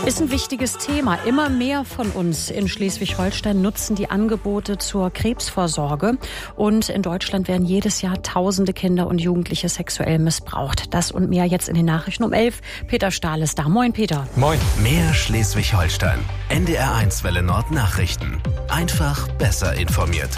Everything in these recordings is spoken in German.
Ist ein wichtiges Thema. Immer mehr von uns in Schleswig-Holstein nutzen die Angebote zur Krebsvorsorge. Und in Deutschland werden jedes Jahr tausende Kinder und Jugendliche sexuell missbraucht. Das und mehr jetzt in den Nachrichten um 11. Peter Stahl ist da. Moin, Peter. Moin. Mehr Schleswig-Holstein. NDR1 Welle Nord Nachrichten. Einfach besser informiert.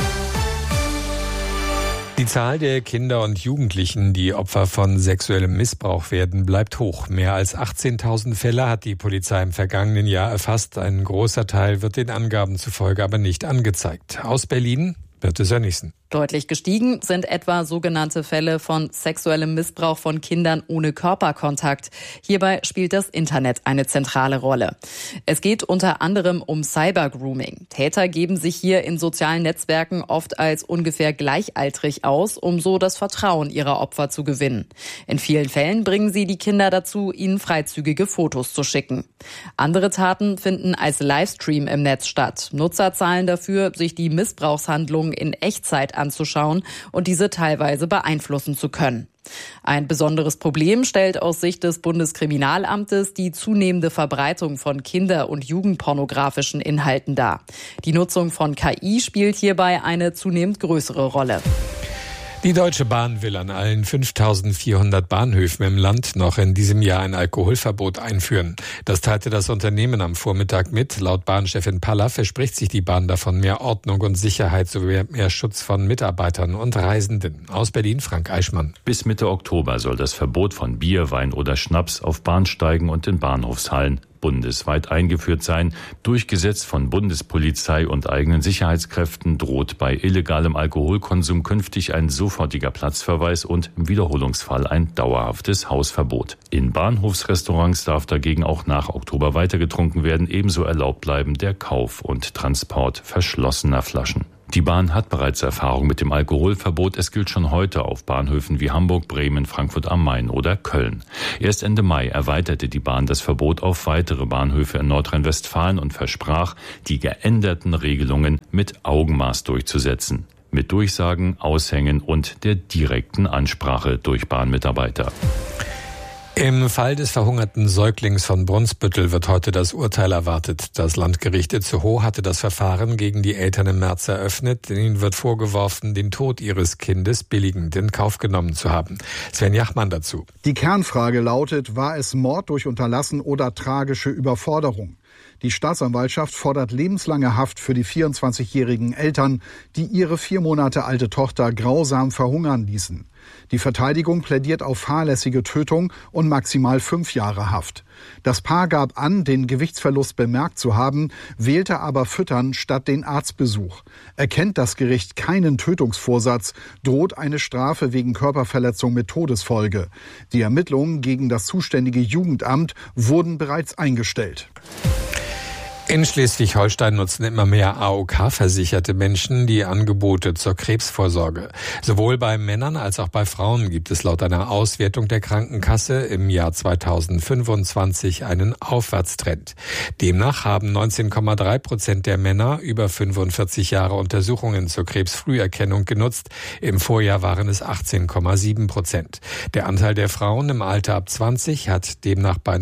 Die Zahl der Kinder und Jugendlichen, die Opfer von sexuellem Missbrauch werden, bleibt hoch. Mehr als 18.000 Fälle hat die Polizei im vergangenen Jahr erfasst. Ein großer Teil wird den Angaben zufolge aber nicht angezeigt. Aus Berlin, Birte Sönnigsen. Deutlich gestiegen sind etwa sogenannte Fälle von sexuellem Missbrauch von Kindern ohne Körperkontakt. Hierbei spielt das Internet eine zentrale Rolle. Es geht unter anderem um Cybergrooming. Täter geben sich hier in sozialen Netzwerken oft als ungefähr gleichaltrig aus, um so das Vertrauen ihrer Opfer zu gewinnen. In vielen Fällen bringen sie die Kinder dazu, ihnen freizügige Fotos zu schicken. Andere Taten finden als Livestream im Netz statt. Nutzer zahlen dafür, sich die Missbrauchshandlungen in Echtzeit anzuschauen und diese teilweise beeinflussen zu können. Ein besonderes Problem stellt aus Sicht des Bundeskriminalamtes die zunehmende Verbreitung von Kinder- und Jugendpornografischen Inhalten dar. Die Nutzung von KI spielt hierbei eine zunehmend größere Rolle. Die Deutsche Bahn will an allen 5.400 Bahnhöfen im Land noch in diesem Jahr ein Alkoholverbot einführen. Das teilte das Unternehmen am Vormittag mit. Laut Bahnchefin Paller verspricht sich die Bahn davon mehr Ordnung und Sicherheit sowie mehr Schutz von Mitarbeitern und Reisenden. Aus Berlin, Frank Eichmann. Bis Mitte Oktober soll das Verbot von Bier, Wein oder Schnaps auf Bahnsteigen und in Bahnhofshallen bundesweit eingeführt sein. Durchgesetzt von Bundespolizei und eigenen Sicherheitskräften droht bei illegalem Alkoholkonsum künftig ein sofortiger Platzverweis und im Wiederholungsfall ein dauerhaftes Hausverbot. In Bahnhofsrestaurants darf dagegen auch nach Oktober weiter getrunken werden. Ebenso erlaubt bleiben der Kauf und Transport verschlossener Flaschen. Die Bahn hat bereits Erfahrung mit dem Alkoholverbot. Es gilt schon heute auf Bahnhöfen wie Hamburg, Bremen, Frankfurt am Main oder Köln. Erst Ende Mai erweiterte die Bahn das Verbot auf weitere Bahnhöfe in Nordrhein-Westfalen und versprach, die geänderten Regelungen mit Augenmaß durchzusetzen. Mit Durchsagen, Aushängen und der direkten Ansprache durch Bahnmitarbeiter. Im Fall des verhungerten Säuglings von Brunsbüttel wird heute das Urteil erwartet. Das Landgericht Itzehoe hatte das Verfahren gegen die Eltern im März eröffnet. Ihnen wird vorgeworfen, den Tod ihres Kindes billigend in Kauf genommen zu haben. Sven Jachmann dazu. Die Kernfrage lautet, war es Mord durch Unterlassen oder tragische Überforderung? Die Staatsanwaltschaft fordert lebenslange Haft für die 24-jährigen Eltern, die ihre 4 Monate alte Tochter grausam verhungern ließen. Die Verteidigung plädiert auf fahrlässige Tötung und maximal 5 Jahre Haft. Das Paar gab an, den Gewichtsverlust bemerkt zu haben, wählte aber Füttern statt den Arztbesuch. Erkennt das Gericht keinen Tötungsvorsatz, droht eine Strafe wegen Körperverletzung mit Todesfolge. Die Ermittlungen gegen das zuständige Jugendamt wurden bereits eingestellt. In Schleswig-Holstein nutzen immer mehr AOK-versicherte Menschen die Angebote zur Krebsvorsorge. Sowohl bei Männern als auch bei Frauen gibt es laut einer Auswertung der Krankenkasse im Jahr 2025 einen Aufwärtstrend. Demnach haben 19,3% der Männer über 45 Jahre Untersuchungen zur Krebsfrüherkennung genutzt. Im Vorjahr waren es 18,7%. Der Anteil der Frauen im Alter ab 20 hat demnach bei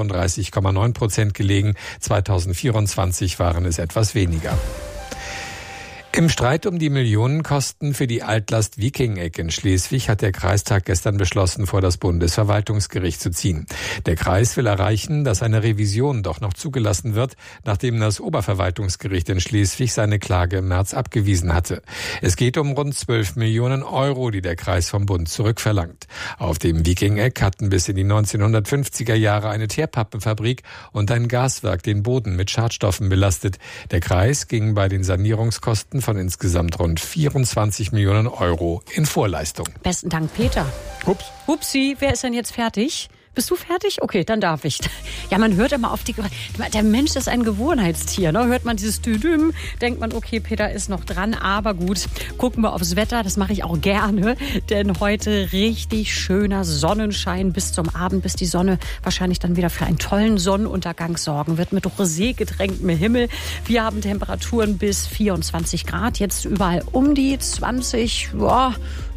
35,9% gelegen. 2024 waren es etwas weniger. Im Streit um die Millionenkosten für die Altlast Wiking-Eck in Schleswig hat der Kreistag gestern beschlossen, vor das Bundesverwaltungsgericht zu ziehen. Der Kreis will erreichen, dass eine Revision doch noch zugelassen wird, nachdem das Oberverwaltungsgericht in Schleswig seine Klage im März abgewiesen hatte. Es geht um rund 12 Millionen Euro, die der Kreis vom Bund zurückverlangt. Auf dem Wiking-Eck hatten bis in die 1950er Jahre eine Teerpappenfabrik und ein Gaswerk den Boden mit Schadstoffen belastet. Der Kreis ging bei den Sanierungskosten von insgesamt rund 24 Millionen Euro in Vorleistung. Besten Dank, Peter. Hupsi, wer ist denn jetzt fertig? Bist du fertig? Okay, dann darf ich. Ja, man hört immer auf die... Der Mensch ist ein Gewohnheitstier, ne? Hört man dieses Düdüm, denkt man, okay, Peter ist noch dran. Aber gut, gucken wir aufs Wetter. Das mache ich auch gerne. Denn heute richtig schöner Sonnenschein bis zum Abend, bis die Sonne wahrscheinlich dann wieder für einen tollen Sonnenuntergang sorgen wird. Mit Rosé getränktem Himmel. Wir haben Temperaturen bis 24 Grad. Jetzt überall um die 20,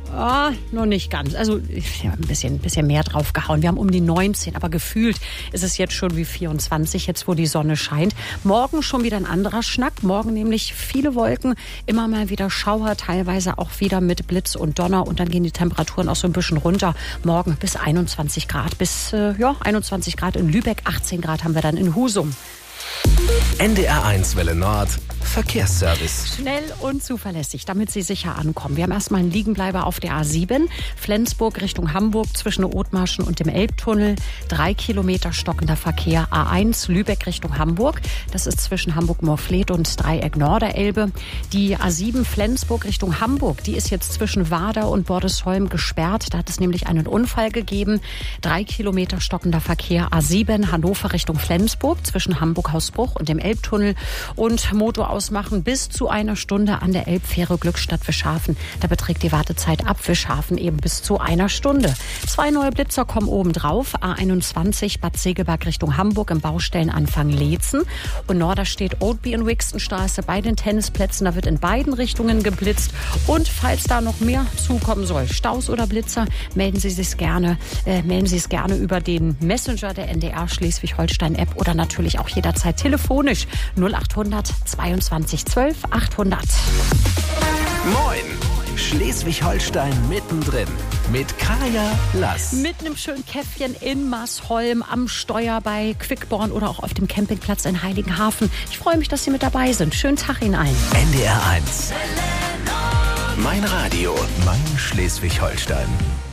Noch nicht ganz. Also ja, ein bisschen mehr drauf gehauen. Wir haben um die 19, aber gefühlt ist es jetzt schon wie 24, jetzt wo die Sonne scheint. Morgen schon wieder ein anderer Schnack. Morgen nämlich viele Wolken, immer mal wieder Schauer, teilweise auch wieder mit Blitz und Donner. Und dann gehen die Temperaturen auch so ein bisschen runter. Morgen bis 21 Grad, bis 21 Grad in Lübeck, 18 Grad haben wir dann in Husum. NDR1 Welle Nord Verkehrsservice. Schnell und zuverlässig, damit Sie sicher ankommen. Wir haben erstmal einen Liegenbleiber auf der A7, Flensburg Richtung Hamburg zwischen Othmarschen und dem Elbtunnel. 3 Kilometer stockender Verkehr. A1 Lübeck Richtung Hamburg. Das ist zwischen Hamburg-Morfleet und Dreieck Norderelbe. Die A7 Flensburg Richtung Hamburg, die ist jetzt zwischen Wader und Bordesholm gesperrt. Da hat es nämlich einen Unfall gegeben. 3 Kilometer stockender Verkehr. A7 Hannover Richtung Flensburg zwischen Hamburg-Hausbruch und dem Elbtunnel. Und Motor ausmachen bis zu einer Stunde an der Elbfähre Glückstadt-Wischhafen. Da beträgt die Wartezeit ab Wischhafen eben bis zu einer Stunde. 2 neue Blitzer kommen oben drauf. A21 Bad Segeberg Richtung Hamburg im Baustellenanfang Leetzen. Und Norderstedt Oldby und Wixtonstraße bei den Tennisplätzen. Da wird in beiden Richtungen geblitzt. Und falls da noch mehr zukommen soll, Staus oder Blitzer, melden Sie es gerne über den Messenger der NDR Schleswig-Holstein-App oder natürlich auch jederzeit telefonisch 0800 22 12 800. Moin! Schleswig-Holstein mittendrin mit Kaya Lass. Mit einem schönen Käffchen in Marsholm am Steuer bei Quickborn oder auch auf dem Campingplatz in Heiligenhafen. Ich freue mich, dass Sie mit dabei sind. Schönen Tag Ihnen allen. NDR1. Mein Radio, mein Schleswig-Holstein.